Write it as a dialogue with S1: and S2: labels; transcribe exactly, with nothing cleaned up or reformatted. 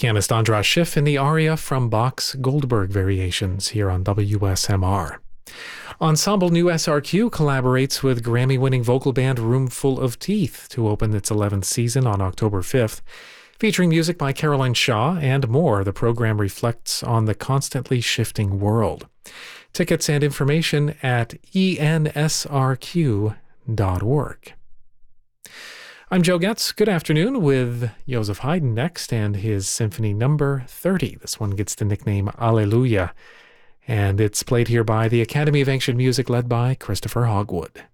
S1: Pianist Andras Schiff in the aria from Bach's Goldberg Variations here on W S M R. Ensemble New S R Q collaborates with Grammy-winning vocal band Roomful of Teeth to open its eleventh season on October fifth. Featuring music by Caroline Shaw and more, the program reflects on the constantly shifting world. Tickets and information at E N S R Q dot org. I'm Joe Getz. Good afternoon with Joseph Haydn next and his Symphony Number thirty. This one gets the nickname Alleluia, and it's played here by the Academy of Ancient Music led by Christopher Hogwood.